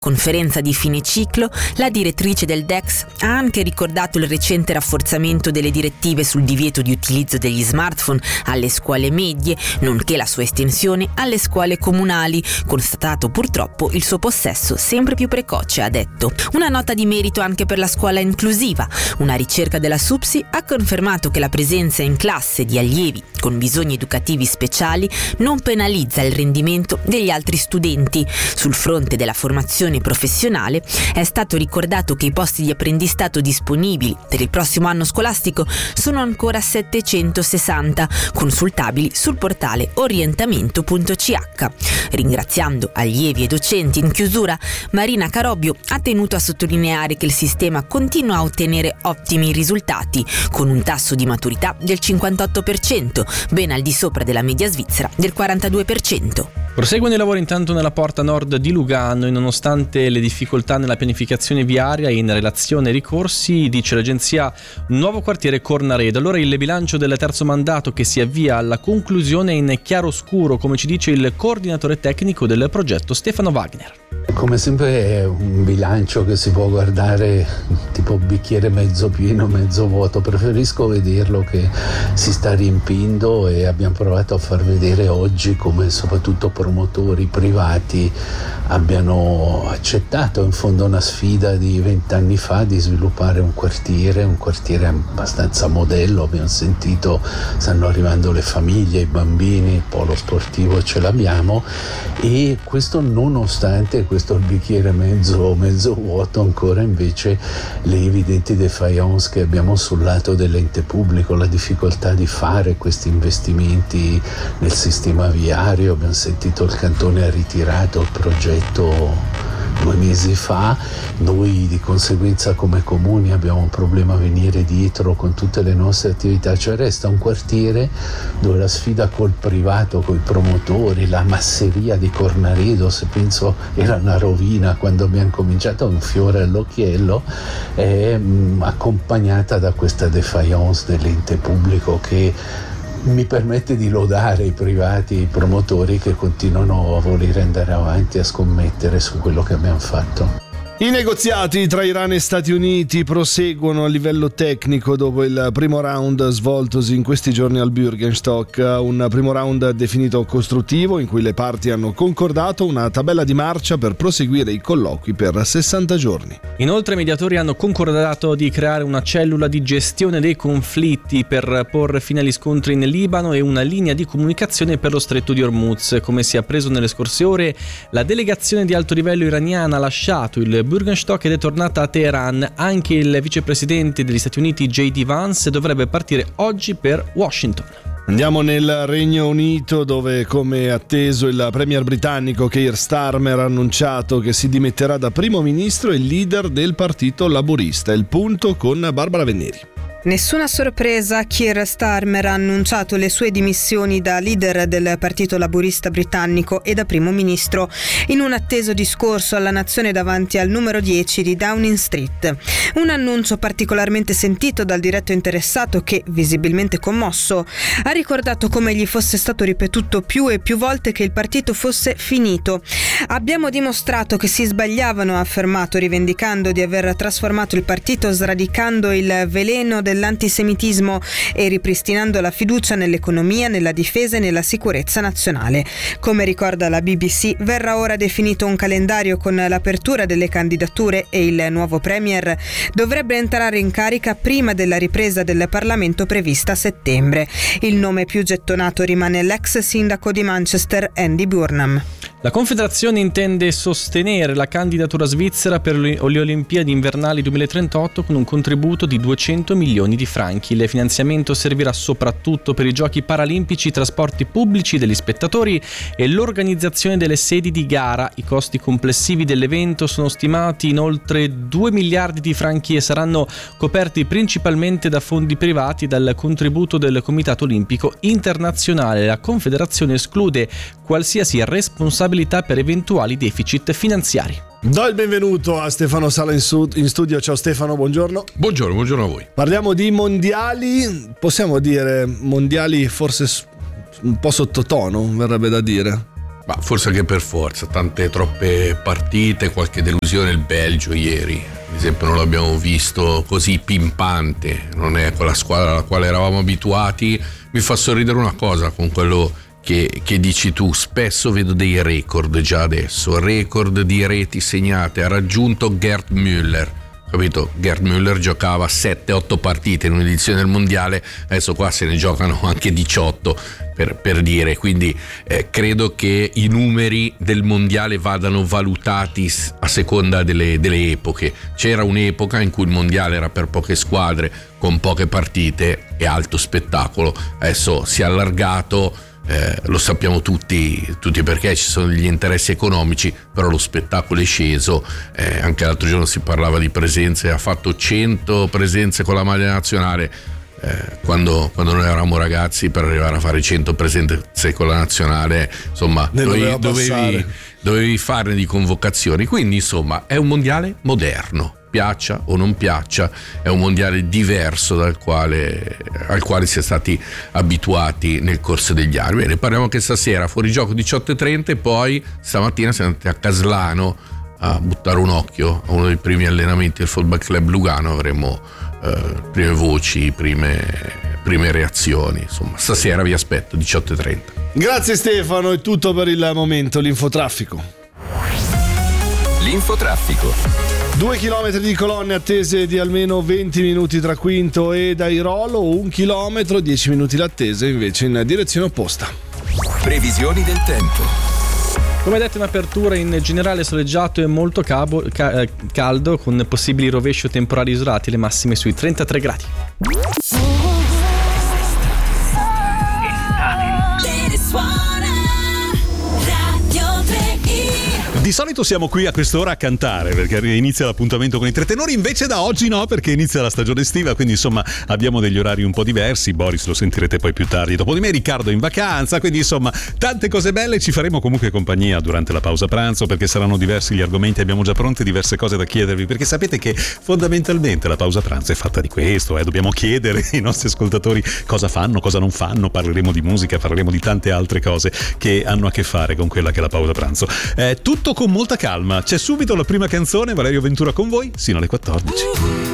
Conferenza di fine ciclo, la direttrice del DEX ha anche ricordato il recente rafforzamento delle direttive sul divieto di utilizzo degli smartphone alle scuole medie, nonché la sua estensione alle scuole comunali, constatato purtroppo il suo possesso sempre più precoce, ha detto. Una nota di merito anche per la scuola inclusiva. Una ricerca della SUPSI ha confermato che la presenza in classe di allievi con bisogni educativi speciali non penalizza il rendimento degli altri studenti. Sul fronte della formazione professionale è stato ricordato che i posti di apprendistato disponibili per il prossimo anno scolastico sono ancora 760, consultabili sul portale orientamento.ch. Ringraziando allievi e docenti in chiusura, Marina Carobbio ha tenuto a sottolineare che il sistema continua a ottenere ottimi risultati, con un tasso di maturità del 58%, ben al di sopra della media svizzera del 42%. Proseguono i lavori intanto nella porta nord di Lugano e nonostante le difficoltà nella pianificazione viaria e in relazione ai ricorsi, dice l'agenzia, un nuovo quartiere Cornaredo. Allora il bilancio del terzo mandato che si avvia alla conclusione è in chiaroscuro, come ci dice il coordinatore tecnico del progetto Stefano Wagner. Come sempre è un bilancio che si può guardare tipo bicchiere mezzo pieno, mezzo vuoto. Preferisco vederlo che si sta riempendo e abbiamo provato a far vedere oggi come soprattutto promotori privati abbiano accettato in fondo una sfida di 20 anni fa di sviluppare un quartiere abbastanza modello. Abbiamo sentito, stanno arrivando le famiglie, i bambini, il polo sportivo ce l'abbiamo, e questo nonostante questo il bicchiere mezzo vuoto, ancora invece le evidenti défaillance che abbiamo sul lato dell'ente pubblico, la difficoltà di fare questi investimenti nel sistema viario. Abbiamo sentito il cantone ha ritirato il progetto 2 mesi fa, noi di conseguenza come comuni abbiamo un problema a venire dietro con tutte le nostre attività, cioè resta un quartiere dove la sfida col privato, coi promotori, la masseria di Cornaredo, se penso era una rovina quando abbiamo cominciato, un fiore all'occhiello, è accompagnata da questa défaillance dell'ente pubblico che mi permette di lodare i privati, i promotori che continuano a voler andare avanti, a scommettere su quello che abbiamo fatto. I negoziati tra Iran e Stati Uniti proseguono a livello tecnico dopo il primo round svoltosi in questi giorni al Bürgenstock, un primo round definito costruttivo in cui le parti hanno concordato una tabella di marcia per proseguire i colloqui per 60 giorni. Inoltre i mediatori hanno concordato di creare una cellula di gestione dei conflitti per porre fine agli scontri in Libano e una linea di comunicazione per lo stretto di Hormuz. Come si è appreso nelle scorse ore, la delegazione di alto livello iraniana ha lasciato il Bürgenstock ed è tornata a Teheran. Anche il vicepresidente degli Stati Uniti J.D. Vance dovrebbe partire oggi per Washington. Andiamo nel Regno Unito, dove come atteso il premier britannico Keir Starmer ha annunciato che si dimetterà da primo ministro il leader del partito laburista. Il punto con Barbara Venneri. Nessuna sorpresa, Keir Starmer ha annunciato le sue dimissioni da leader del Partito Laburista britannico e da primo ministro in un atteso discorso alla nazione davanti al numero 10 di Downing Street. Un annuncio particolarmente sentito dal diretto interessato che, visibilmente commosso, ha ricordato come gli fosse stato ripetuto più e più volte che il partito fosse finito. Abbiamo dimostrato che si sbagliavano, ha affermato, rivendicando di aver trasformato il partito sradicando il veleno dell'antisemitismo e ripristinando la fiducia nell'economia, nella difesa e nella sicurezza nazionale. Come ricorda la BBC, verrà ora definito un calendario con l'apertura delle candidature e il nuovo premier dovrebbe entrare in carica prima della ripresa del Parlamento prevista a settembre. Il nome più gettonato rimane l'ex sindaco di Manchester, Andy Burnham. La Confederazione intende sostenere la candidatura svizzera per le Olimpiadi invernali 2038 con un contributo di 200 milioni di franchi. Il finanziamento servirà soprattutto per i Giochi Paralimpici, i trasporti pubblici degli spettatori e l'organizzazione delle sedi di gara. I costi complessivi dell'evento sono stimati in oltre 2 miliardi di franchi e saranno coperti principalmente da fondi privati e dal contributo del Comitato Olimpico Internazionale. La Confederazione esclude qualsiasi responsabilità per eventuali deficit finanziari. Do il benvenuto a Stefano Sala in studio. Ciao Stefano, buongiorno. Buongiorno a voi. Parliamo di mondiali, possiamo dire mondiali forse un po' sottotono, verrebbe da dire. Ma forse anche per forza, troppe partite, qualche delusione. Il Belgio ieri, ad esempio, non l'abbiamo visto così pimpante, non è quella squadra alla quale eravamo abituati. Mi fa sorridere una cosa con quello che dici tu, spesso vedo dei record già adesso, record di reti segnate, ha raggiunto Gerd Müller. Capito? Gerd Müller giocava 7-8 partite in un'edizione del mondiale, adesso qua se ne giocano anche 18 per dire, quindi credo che i numeri del mondiale vadano valutati a seconda delle epoche. C'era un'epoca in cui il mondiale era per poche squadre, con poche partite e alto spettacolo, adesso si è allargato. Lo sappiamo tutti perché ci sono degli interessi economici, però lo spettacolo è sceso. Anche l'altro giorno si parlava di presenze, ha fatto 100 presenze con la maglia nazionale, quando noi eravamo ragazzi, per arrivare a fare 100 presenze con la nazionale, insomma, dovevi farne di convocazioni. Quindi insomma è un mondiale moderno, piaccia o non piaccia, è un mondiale diverso al quale si è stati abituati nel corso degli anni. Bene, parliamo anche stasera, fuorigioco 18:30, e poi stamattina siamo andati a Caslano a buttare un occhio a uno dei primi allenamenti del Football Club Lugano. Avremo prime voci, prime reazioni. Insomma, stasera vi aspetto 18:30. Grazie Stefano, è tutto per il momento. L'infotraffico. 2 chilometri di colonne attese di almeno 20 minuti tra Quinto ed Airolo, 1 chilometro, 10 minuti l'attesa invece in direzione opposta. Previsioni del tempo. Come detto in apertura, in generale soleggiato e molto caldo, con possibili rovesci o temporali isolati, le massime sui 33 gradi. Di solito siamo qui a quest'ora a cantare perché inizia l'appuntamento con i tre tenori, invece da oggi no, perché inizia la stagione estiva, quindi insomma abbiamo degli orari un po' diversi. Boris lo sentirete poi più tardi dopo di me, Riccardo è in vacanza, quindi insomma tante cose belle. Ci faremo comunque compagnia durante la pausa pranzo perché saranno diversi gli argomenti, abbiamo già pronte diverse cose da chiedervi, perché sapete che fondamentalmente la pausa pranzo è fatta di questo, dobbiamo chiedere ai nostri ascoltatori cosa fanno, cosa non fanno, parleremo di musica, parleremo di tante altre cose che hanno a che fare con quella che è la pausa pranzo. Tutto con molta calma, c'è subito la prima canzone, Valerio Ventura con voi, sino alle 14.